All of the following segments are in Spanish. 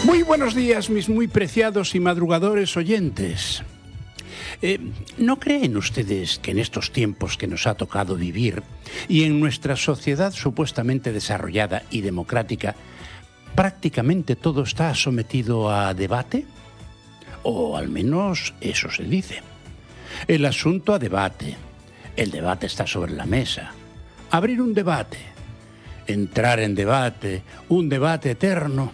Muy buenos días, mis muy preciados y madrugadores oyentes. ¿No creen ustedes que en estos tiempos que nos ha tocado vivir y en nuestra sociedad supuestamente desarrollada y democrática, prácticamente todo está sometido a debate? O al menos eso se dice. El asunto a debate. El debate está sobre la mesa. Abrir un debate. Entrar en debate. Un debate eterno.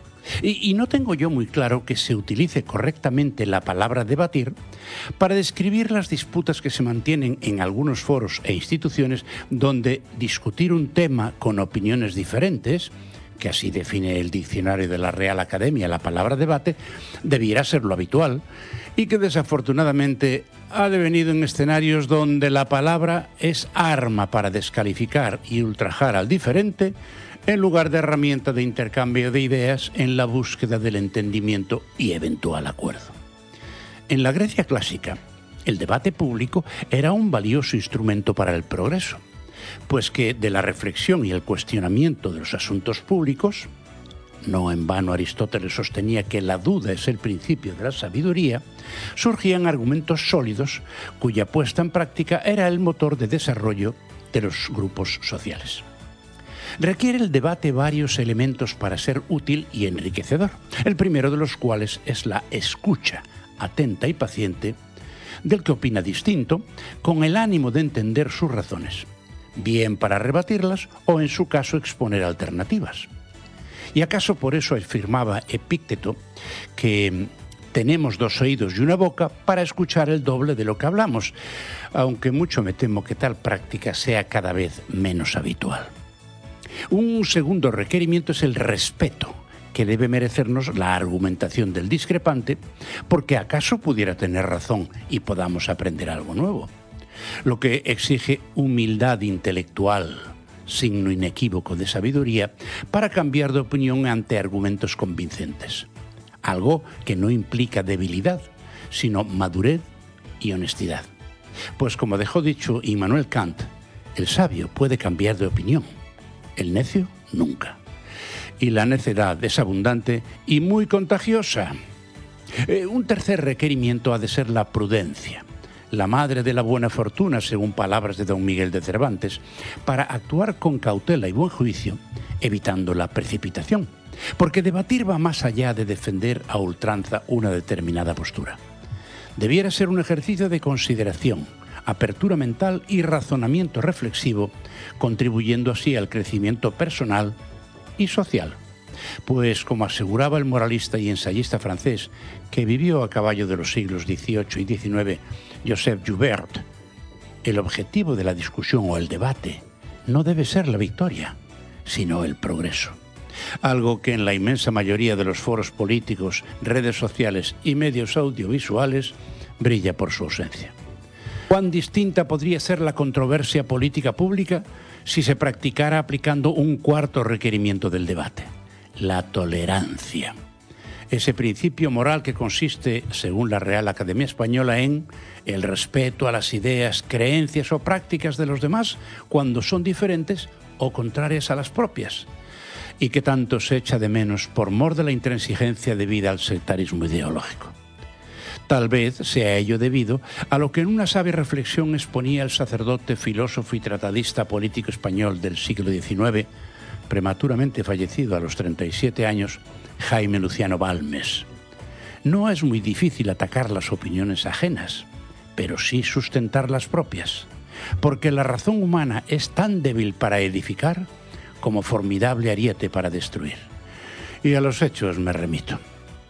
Y no tengo yo muy claro que se utilice correctamente la palabra debatir para describir las disputas que se mantienen en algunos foros e instituciones donde discutir un tema con opiniones diferentes, que así define el diccionario de la Real Academia la palabra debate, debiera ser lo habitual y que desafortunadamente ha devenido en escenarios donde la palabra es arma para descalificar y ultrajar al diferente en lugar de herramienta de intercambio de ideas en la búsqueda del entendimiento y eventual acuerdo. En la Grecia clásica, el debate público era un valioso instrumento para el progreso, pues que de la reflexión y el cuestionamiento de los asuntos públicos, no en vano Aristóteles sostenía que la duda es el principio de la sabiduría, surgían argumentos sólidos cuya puesta en práctica era el motor de desarrollo de los grupos sociales. Requiere el debate varios elementos para ser útil y enriquecedor, el primero de los cuales es la escucha atenta y paciente del que opina distinto, con el ánimo de entender sus razones, bien para rebatirlas o en su caso exponer alternativas. ¿Y acaso por eso afirmaba Epícteto que tenemos dos oídos y una boca para escuchar el doble de lo que hablamos, aunque mucho me temo que tal práctica sea cada vez menos habitual? Un segundo requerimiento es el respeto que debe merecernos la argumentación del discrepante, porque acaso pudiera tener razón y podamos aprender algo nuevo. Lo que exige humildad intelectual, signo inequívoco de sabiduría, para cambiar de opinión ante argumentos convincentes. Algo que no implica debilidad, sino madurez y honestidad. Pues como dejó dicho Immanuel Kant, el sabio puede cambiar de opinión. El necio, nunca. Y la necedad es abundante y muy contagiosa. Un tercer requerimiento ha de ser la prudencia, la madre de la buena fortuna, según palabras de don Miguel de Cervantes, para actuar con cautela y buen juicio, evitando la precipitación. Porque debatir va más allá de defender a ultranza una determinada postura. Debiera ser un ejercicio de consideración, apertura mental y razonamiento reflexivo, contribuyendo así al crecimiento personal y social. Pues, como aseguraba el moralista y ensayista francés que vivió a caballo de los siglos XVIII y XIX, Joseph Joubert, el objetivo de la discusión o el debate no debe ser la victoria, sino el progreso. Algo que en la inmensa mayoría de los foros políticos, redes sociales y medios audiovisuales brilla por su ausencia. ¿Cuán distinta podría ser la controversia política pública si se practicara aplicando un cuarto requerimiento del debate? La tolerancia. Ese principio moral que consiste, según la Real Academia Española, en el respeto a las ideas, creencias o prácticas de los demás cuando son diferentes o contrarias a las propias, y que tanto se echa de menos por mor de la intransigencia debida al sectarismo ideológico. Tal vez sea ello debido a lo que en una sabia reflexión exponía el sacerdote, filósofo y tratadista político español del siglo XIX, prematuramente fallecido a los 37 años, Jaime Luciano Balmes. No es muy difícil atacar las opiniones ajenas, pero sí sustentar las propias, porque la razón humana es tan débil para edificar como formidable ariete para destruir. Y a los hechos me remito.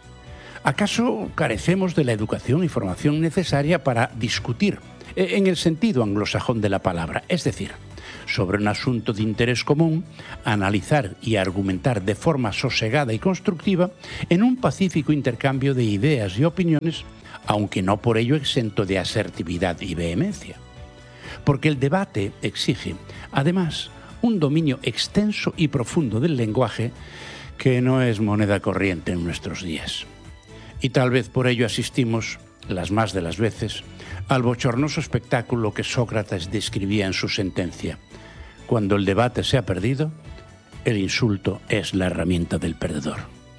¿Acaso carecemos de la educación y formación necesaria para discutir, en el sentido anglosajón de la palabra, es decir, sobre un asunto de interés común, analizar y argumentar de forma sosegada y constructiva en un pacífico intercambio de ideas y opiniones, aunque no por ello exento de asertividad y vehemencia? Porque el debate exige, además, un dominio extenso y profundo del lenguaje que no es moneda corriente en nuestros días. Y tal vez por ello asistimos, las más de las veces, al bochornoso espectáculo que Sócrates describía en su sentencia. Cuando el debate se ha perdido, el insulto es la herramienta del perdedor.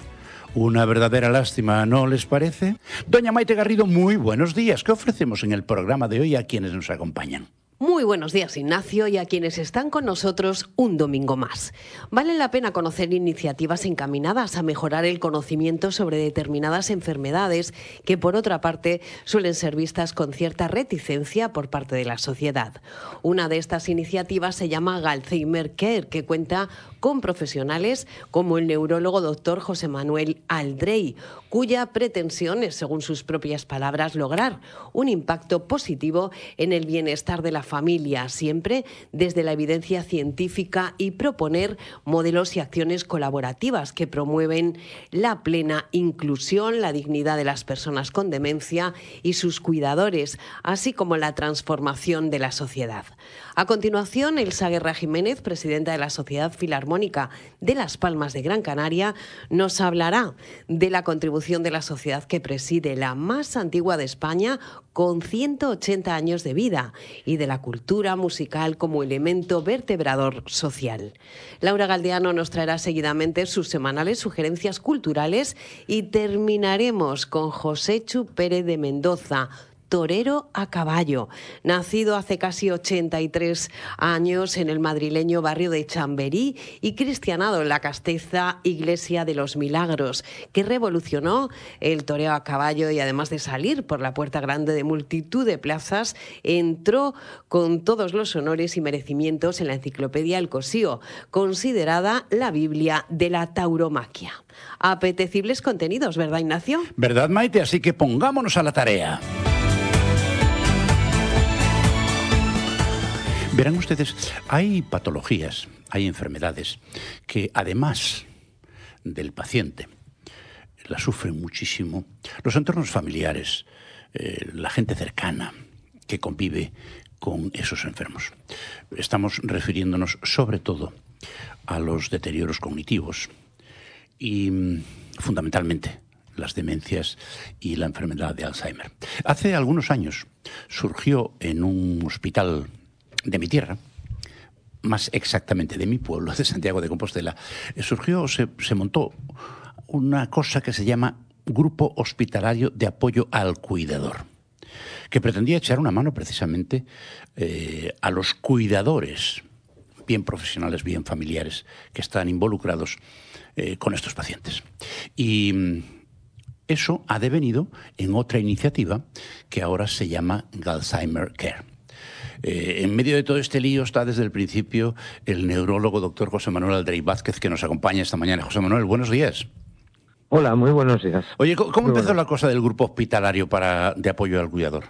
Una verdadera lástima, ¿no les parece? Doña Maite Garrido, muy buenos días. ¿Qué ofrecemos en el programa de hoy a quienes nos acompañan? Muy buenos días, Ignacio, y a quienes están con nosotros un domingo más. Vale la pena conocer iniciativas encaminadas a mejorar el conocimiento sobre determinadas enfermedades que, por otra parte, suelen ser vistas con cierta reticencia por parte de la sociedad. Una de estas iniciativas se llama Alzheimer Care, que cuenta con profesionales como el neurólogo doctor José Manuel Aldrey, cuya pretensión es, según sus propias palabras, lograr un impacto positivo en el bienestar de la familia, siempre desde la evidencia científica, y proponer modelos y acciones colaborativas que promueven la plena inclusión, la dignidad de las personas con demencia y sus cuidadores, así como la transformación de la sociedad. A continuación, Elsa Guerra Jiménez, presidenta de la Sociedad Filarmónica de Las Palmas de Gran Canaria, nos hablará de la contribución de la sociedad que preside, la más antigua de España, con 180 años de vida, y de la cultura musical como elemento vertebrador social. Laura Galdeano nos traerá seguidamente sus semanales sugerencias culturales y terminaremos con Joséchu Pérez de Mendoza, torero a caballo, nacido hace casi 83 años en el madrileño barrio de Chamberí y cristianado en la castiza Iglesia de los Milagros, que revolucionó el toreo a caballo y, además de salir por la puerta grande de multitud de plazas, entró con todos los honores y merecimientos en la enciclopedia El Cosío, considerada la Biblia de la tauromaquia. Apetecibles contenidos, ¿verdad, Ignacio? ¿Verdad, Maite? Así que pongámonos a la tarea. Verán ustedes, hay patologías, hay enfermedades que, además del paciente, la sufren muchísimo los entornos familiares, la gente cercana que convive con esos enfermos. Estamos refiriéndonos sobre todo a los deterioros cognitivos y, fundamentalmente, las demencias y la enfermedad de Alzheimer. Hace algunos años surgió en un hospital de mi tierra, más exactamente de mi pueblo, de Santiago de Compostela, se montó una cosa que se llama Grupo Hospitalario de Apoyo al Cuidador, que pretendía echar una mano precisamente a los cuidadores, bien profesionales, bien familiares, que están involucrados con estos pacientes. Y eso ha devenido en otra iniciativa que ahora se llama Alzheimer Care. En medio de todo este lío está desde el principio el neurólogo doctor José Manuel Aldrey Vázquez, que nos acompaña esta mañana. José Manuel, buenos días. Hola, muy buenos días. Oye, ¿cómo empezó la cosa del grupo hospitalario de apoyo al cuidador?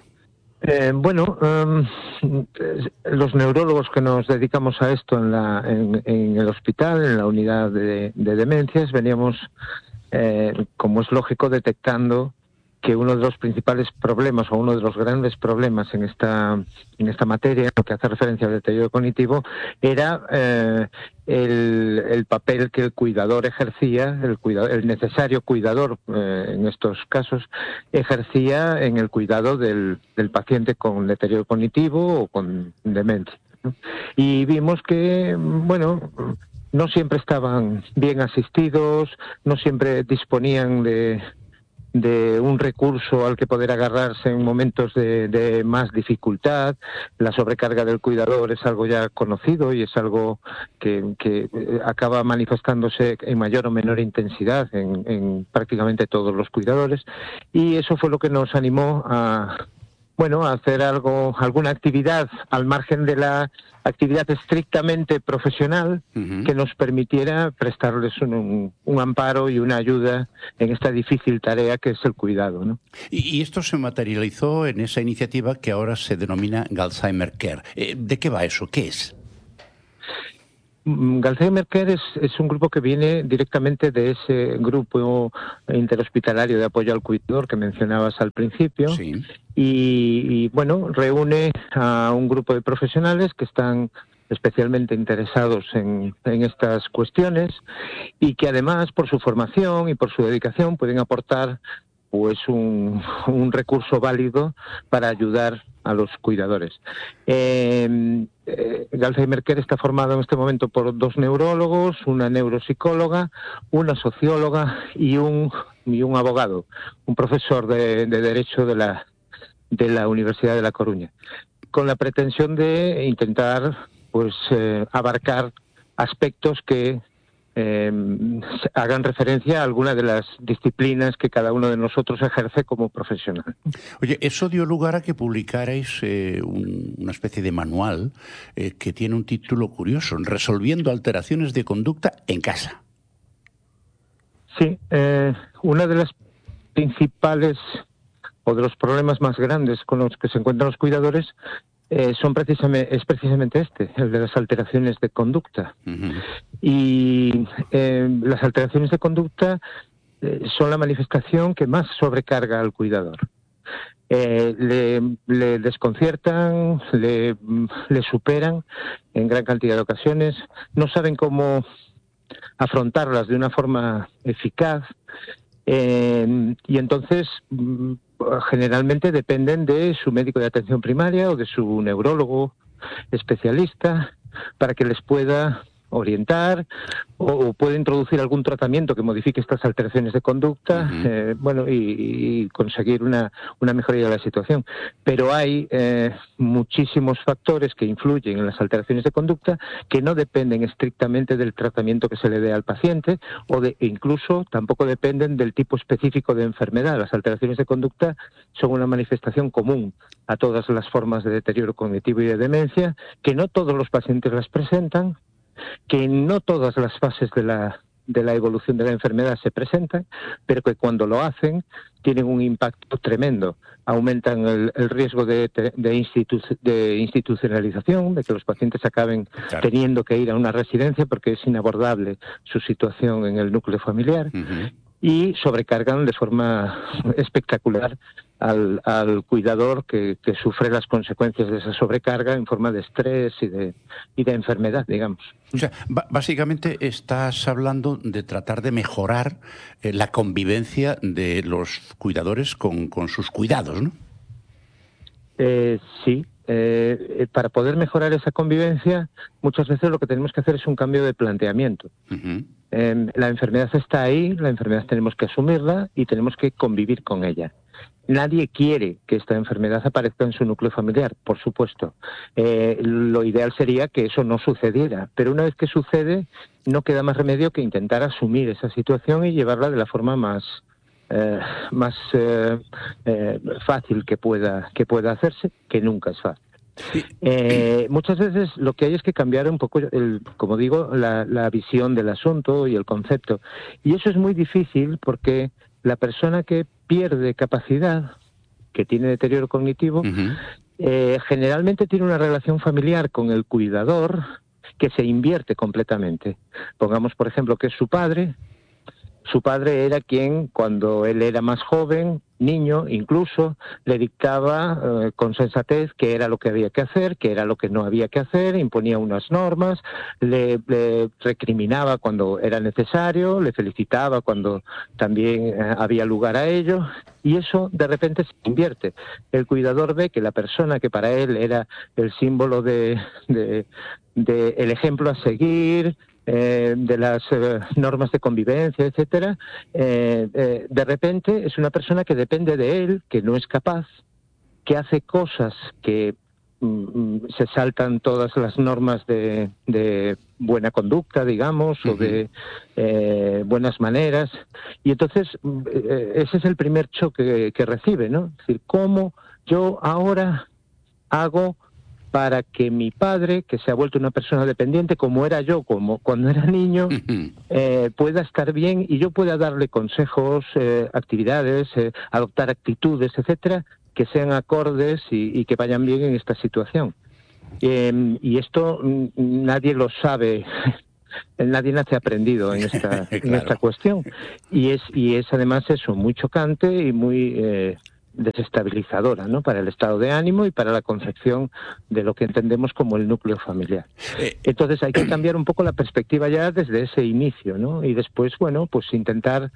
Los neurólogos que nos dedicamos a esto en el hospital, en la unidad de demencias, veníamos, como es lógico, detectando que uno de los principales problemas o uno de los grandes problemas en esta materia, en lo que hace referencia al deterioro cognitivo, era el papel que el cuidador ejercía, el necesario cuidador en estos casos, ejercía en el cuidado del paciente con deterioro cognitivo o con demencia, ¿no? Y vimos que, bueno, no siempre estaban bien asistidos, no siempre disponían de un recurso al que poder agarrarse en momentos de más dificultad. La sobrecarga del cuidador es algo ya conocido y es algo que acaba manifestándose en mayor o menor intensidad en prácticamente todos los cuidadores, y eso fue lo que nos animó a hacer alguna actividad al margen de la actividad estrictamente profesional, que nos permitiera prestarles un amparo y una ayuda en esta difícil tarea que es el cuidado, ¿no? Y esto se materializó en esa iniciativa que ahora se denomina Alzheimer Care. ¿De qué va eso? ¿Qué es? Alzheimer Care es un grupo que viene directamente de ese grupo interhospitalario de apoyo al cuidador que mencionabas al principio. Sí. Y bueno, reúne a un grupo de profesionales que están especialmente interesados en estas cuestiones y que, además, por su formación y por su dedicación, pueden aportar pues un recurso válido para ayudar a los cuidadores. El Alzheimer Care está formado en este momento por 2 neurólogos, una neuropsicóloga, una socióloga y un abogado, un profesor de Derecho de la Universidad de La Coruña, con la pretensión de intentar pues abarcar aspectos que hagan referencia a alguna de las disciplinas que cada uno de nosotros ejerce como profesional. Oye, eso dio lugar a que publicarais una especie de manual que tiene un título curioso, Resolviendo alteraciones de conducta en casa. Sí, una de las principales o de los problemas más grandes con los que se encuentran los cuidadores es precisamente el de las alteraciones de conducta. Uh-huh. Y las alteraciones de conducta son la manifestación que más sobrecarga al cuidador. Le desconciertan, le superan en gran cantidad de ocasiones, no saben cómo afrontarlas de una forma eficaz, y entonces generalmente dependen de su médico de atención primaria o de su neurólogo especialista para que les pueda orientar o puede introducir algún tratamiento que modifique estas alteraciones de conducta, uh-huh. Y conseguir una mejoría de la situación. Pero hay muchísimos factores que influyen en las alteraciones de conducta que no dependen estrictamente del tratamiento que se le dé al paciente e incluso tampoco dependen del tipo específico de enfermedad. Las alteraciones de conducta son una manifestación común a todas las formas de deterioro cognitivo y de demencia, que no todos los pacientes las presentan, que no todas las fases de la evolución de la enfermedad se presentan, pero que cuando lo hacen tienen un impacto tremendo. Aumentan el riesgo de institucionalización, de que los pacientes acaben teniendo que ir a una residencia porque es inabordable su situación en el núcleo familiar. Uh-huh. Y sobrecargan de forma espectacular al cuidador que sufre las consecuencias de esa sobrecarga en forma de estrés y de enfermedad, digamos. O sea, básicamente estás hablando de tratar de mejorar la convivencia de los cuidadores con sus cuidados, ¿no? Sí. Para poder mejorar esa convivencia, muchas veces lo que tenemos que hacer es un cambio de planteamiento. Uh-huh. La enfermedad está ahí, la enfermedad tenemos que asumirla y tenemos que convivir con ella. Nadie quiere que esta enfermedad aparezca en su núcleo familiar, por supuesto. Lo ideal sería que eso no sucediera, pero una vez que sucede, no queda más remedio que intentar asumir esa situación y llevarla de la forma más fácil que pueda hacerse, que nunca es fácil. Muchas veces lo que hay es que cambiar un poco, como digo, la visión del asunto y el concepto. Y eso es muy difícil porque la persona que pierde capacidad, que tiene deterioro cognitivo, uh-huh. Generalmente tiene una relación familiar con el cuidador que se invierte completamente. Pongamos, por ejemplo, que es su padre. Su padre era quien, cuando él era más joven, niño incluso, le dictaba con sensatez qué era lo que había que hacer, qué era lo que no había que hacer, imponía unas normas, le recriminaba cuando era necesario, le felicitaba cuando también había lugar a ello, y eso de repente se invierte. El cuidador ve que la persona que para él era el símbolo de el ejemplo a seguir, de las normas de convivencia, etcétera, de repente es una persona que depende de él, que no es capaz, que hace cosas que se saltan todas las normas de buena conducta, digamos, o de buenas maneras, y entonces ese es el primer choque que recibe, ¿no? Es decir, ¿cómo yo ahora hago para que mi padre, que se ha vuelto una persona dependiente, como era yo, como cuando era niño, pueda estar bien y yo pueda darle consejos, actividades, adoptar actitudes, etcétera, que sean acordes y que vayan bien en esta situación? Y esto nadie lo sabe. Nadie nace aprendido en esta, claro, en esta cuestión. Y es además eso, muy chocante y muy desestabilizadora, ¿no?, para el estado de ánimo y para la concepción de lo que entendemos como el núcleo familiar. Entonces hay que cambiar un poco la perspectiva ya desde ese inicio, ¿no? Y después, bueno, pues intentar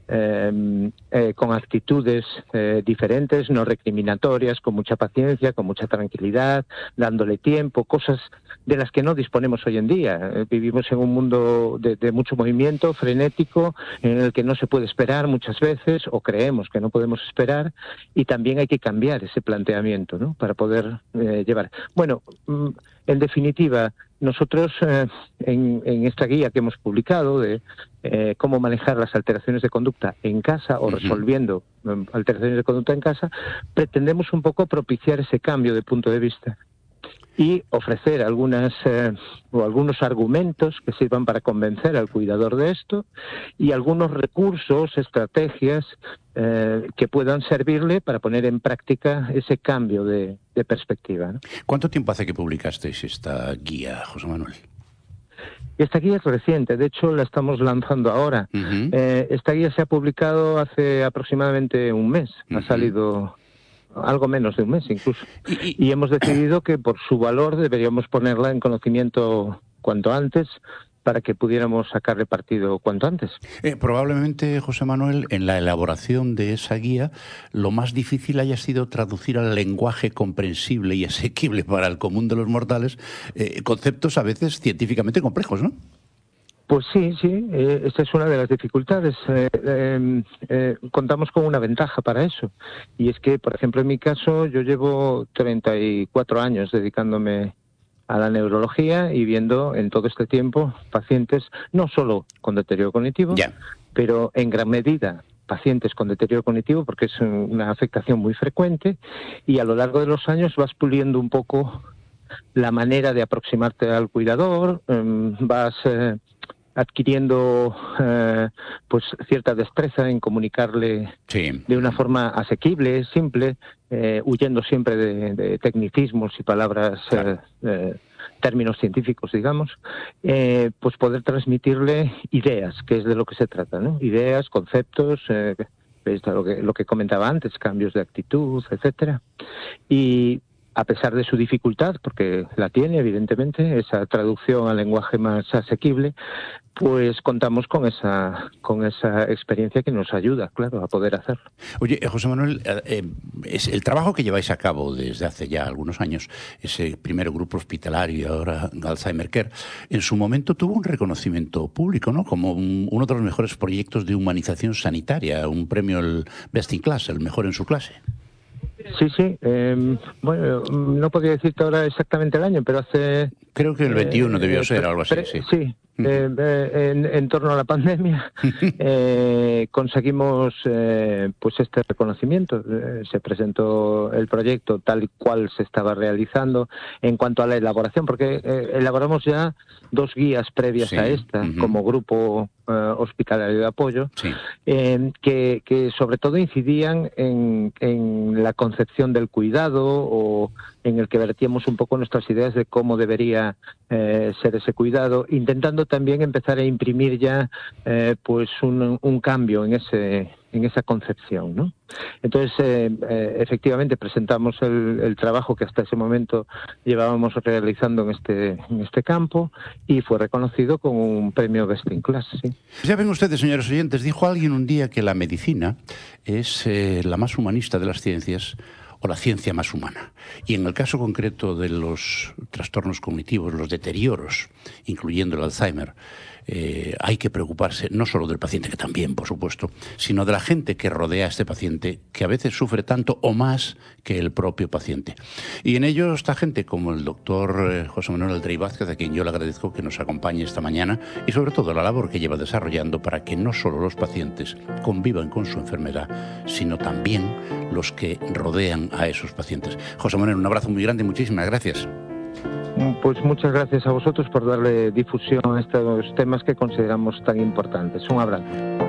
con actitudes diferentes, no recriminatorias, con mucha paciencia, con mucha tranquilidad, dándole tiempo, cosas de las que no disponemos hoy en día. Vivimos en un mundo de mucho movimiento, frenético, en el que no se puede esperar muchas veces, o creemos que no podemos esperar, y también hay que cambiar ese planteamiento, ¿no?, para poder llevar. Bueno, en definitiva, nosotros en esta guía que hemos publicado de cómo manejar las alteraciones de conducta en casa o resolviendo alteraciones de conducta en casa, pretendemos un poco propiciar ese cambio de punto de vista y ofrecer algunos argumentos que sirvan para convencer al cuidador de esto y algunos recursos, estrategias que puedan servirle para poner en práctica ese cambio de perspectiva, ¿no? ¿Cuánto tiempo hace que publicasteis esta guía, José Manuel? Esta guía es reciente, de hecho la estamos lanzando ahora. Esta guía se ha publicado hace aproximadamente un mes, ha salido algo menos de un mes incluso, y hemos decidido que por su valor deberíamos ponerla en conocimiento cuanto antes, para que pudiéramos sacarle partido cuanto antes. Probablemente, José Manuel, en la elaboración de esa guía, lo más difícil haya sido traducir al lenguaje comprensible y asequible para el común de los mortales conceptos a veces científicamente complejos, ¿no? Pues sí, esta es una de las dificultades. Contamos con una ventaja para eso, y es que, por ejemplo, en mi caso, yo llevo 34 años dedicándome a la neurología y viendo en todo este tiempo pacientes no solo con deterioro cognitivo, pero en gran medida pacientes con deterioro cognitivo, porque es una afectación muy frecuente, y a lo largo de los años vas puliendo un poco la manera de aproximarte al cuidador, vas adquiriendo pues cierta destreza en comunicarle de una forma asequible, simple, huyendo siempre de tecnicismos y palabras, términos científicos, digamos, pues poder transmitirle ideas, que es de lo que se trata, ¿no? Ideas, conceptos, lo que comentaba antes, cambios de actitud, etcétera. Y a pesar de su dificultad, porque la tiene, evidentemente, esa traducción al lenguaje más asequible, pues contamos con esa experiencia que nos ayuda, claro, a poder hacerlo. Oye, José Manuel, es el trabajo que lleváis a cabo desde hace ya algunos años, ese primer grupo hospitalario y ahora Alzheimer Care, en su momento tuvo un reconocimiento público, ¿no?, como uno de los mejores proyectos de humanización sanitaria, un premio, el Best in Class, el mejor en su clase. Sí. Bueno, no podría decirte ahora exactamente el año, pero hace... Creo que el 21 debió ser, algo así, sí. Sí, en torno a la pandemia conseguimos pues este reconocimiento. Se presentó el proyecto tal y cual se estaba realizando en cuanto a la elaboración, porque elaboramos ya 2 guías previas a esta como grupo hospitalario de apoyo, que sobre todo incidían en la concepción del cuidado, o en el que vertíamos un poco nuestras ideas de cómo debería ser ese cuidado, intentando también empezar a imprimir ya pues un cambio en esa concepción, ¿no? Entonces, efectivamente, presentamos el trabajo que hasta ese momento llevábamos realizando en este campo, y fue reconocido con un premio Best in Class, sí. Ya ven ustedes, señores oyentes, dijo alguien un día que la medicina es la más humanista de las ciencias, o la ciencia más humana. Y en el caso concreto de los trastornos cognitivos, los deterioros, incluyendo el Alzheimer, hay que preocuparse no solo del paciente, que también, por supuesto, sino de la gente que rodea a este paciente, que a veces sufre tanto o más que el propio paciente. Y en ello está gente como el doctor José Manuel Aldrey Vázquez, a quien yo le agradezco que nos acompañe esta mañana, y sobre todo la labor que lleva desarrollando para que no solo los pacientes convivan con su enfermedad, sino también los que rodean a esos pacientes. José Manuel, un abrazo muy grande y muchísimas gracias. Pues muchas gracias a vosotros por darle difusión a estos temas que consideramos tan importantes. Un abrazo.